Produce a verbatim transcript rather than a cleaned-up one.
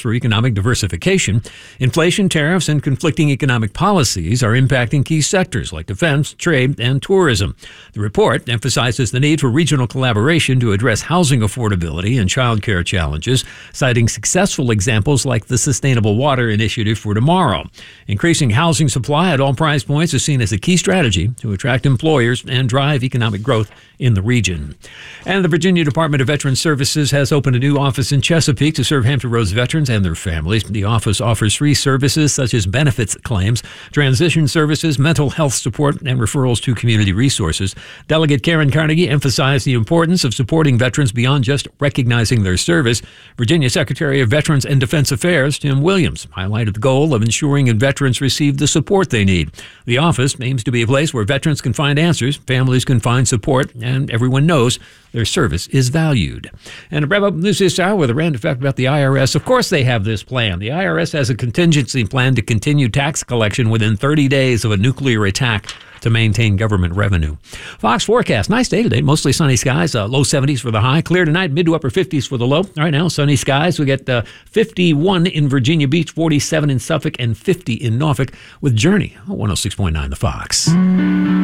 for economic diversification, inflation, tariffs, and conflicting economic policies are impacting key sectors like defense, trade, and tourism. The report emphasizes the need for regional collaboration to address housing affordability and child care challenges, citing successful examples like the Sustainable Water Initiative for Tomorrow. Increasing housing supply at all price points is seen as a key strategy to attract employers and drive economic growth in the region. And the Virginia Department of Veterans Services has opened a new office in Chesapeake to serve Hampton Roads veterans and their families. The office offers free services such as benefits claims, transition services, mental health support, and referrals to community resources. Delegate Karen Carnegie emphasized the importance of supporting veterans beyond just recognizing their service. Virginia Secretary of Veterans and Defense Affairs, Tim Williams, highlighted the goal of ensuring that veterans receive the support they need. The office aims to be a place where veterans can find answers, families can find support, and everyone knows their service is valued. And to wrap up news this hour with a random fact about the I R S, of course they have this plan. The I R S has a contingency plan to continue tax collection within thirty days of a nuclear attack to maintain government revenue. Fox forecast, nice day today, mostly sunny skies, uh, low seventies for the high, clear tonight, mid to upper fifties for the low. All right, now sunny skies, we get uh, fifty-one in Virginia Beach, forty-seven in Suffolk, and fifty in Norfolk with Journey, one oh six point nine The Fox.